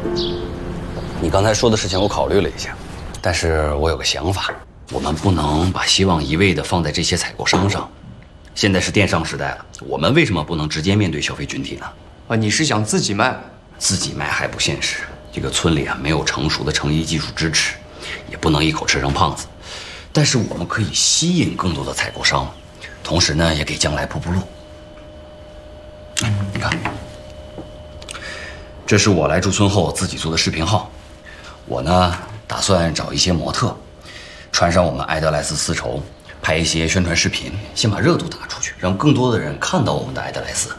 你刚才说的事情我考虑了一下，但是我有个想法，我们不能把希望一味地放在这些采购商上。现在是电商时代了，我们为什么不能直接面对消费群体呢？ 啊，你是想自己卖？ 自己卖还不现实，这个村里啊没有成熟的成衣技术支持，也不能一口吃成胖子。但是我们可以吸引更多的采购商，同时呢也给将来铺路。你看，这是我来驻村后自己做的视频号，我呢打算找一些模特，穿上我们爱德莱斯丝绸，拍一些宣传视频，先把热度打出去，让更多的人看到我们的爱德莱斯。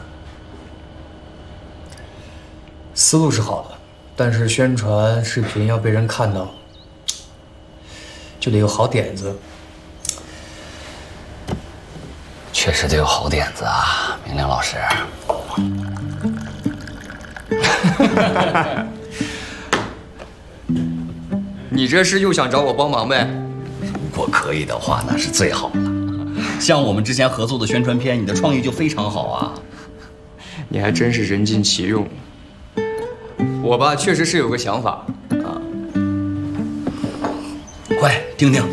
思路是好的，但是宣传视频要被人看到，就得有好点子。 确实得有好点子啊，明亮老师。 你这是又想找我帮忙呗？ 如果可以的话，那是最好了。像我们之前合作的宣传片，你的创意就非常好啊。 你还真是人尽其用。我吧，确实是有个想法啊。 快听听。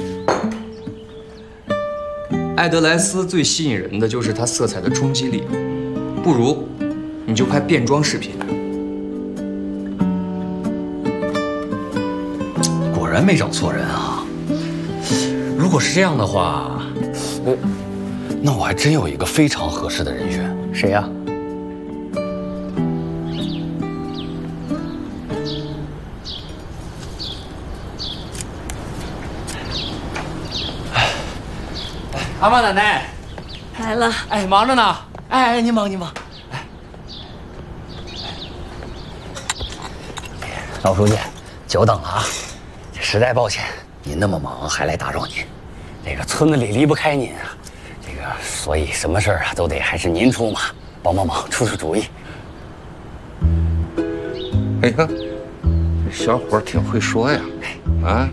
爱德莱斯最吸引人的就是它色彩的冲击力，不如你就拍变装视频。 果然没找错人啊！如果是这样的话，那我还真有一个非常合适的人选。 谁呀？ 阿妈奶奶来了。 哎，忙着呢。哎，您忙您忙。 老书记，久等了啊！实在抱歉，您那么忙还来打扰您。这个村子里离不开您啊，所以什么事儿啊都得还是您出马，帮帮忙，出出主意。 哎呀，这小伙挺会说呀！啊，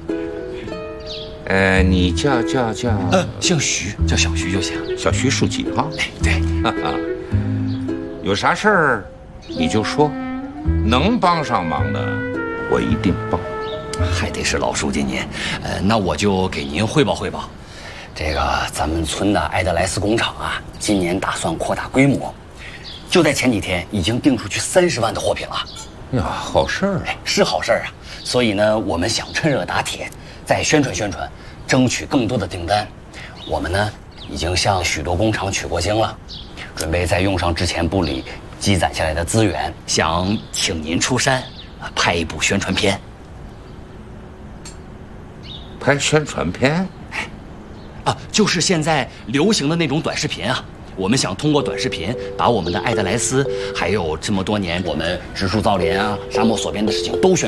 你叫姓徐，叫小徐就行。 小徐书记哈。 哎，对， 有啥事儿你就说，能帮上忙的我一定帮。 还得是老书记您，那我就给您汇报汇报。这个咱们村的爱德莱斯工厂啊，今年打算扩大规模，就在前几天已经订出去30万的货品了。 呀，好事儿啊！ 是好事儿啊。所以呢，我们想趁热打铁，再宣传宣传，争取更多的订单。我们呢，已经向许多工厂取过经了，准备再用上之前部里积攒下来的资源，想请您出山，拍一部宣传片。 拍宣传片？ 啊，就是现在流行的那种短视频啊。我们想通过短视频，把我们的爱德莱斯，还有这么多年我们植树造林啊、沙漠所变的事情都宣传。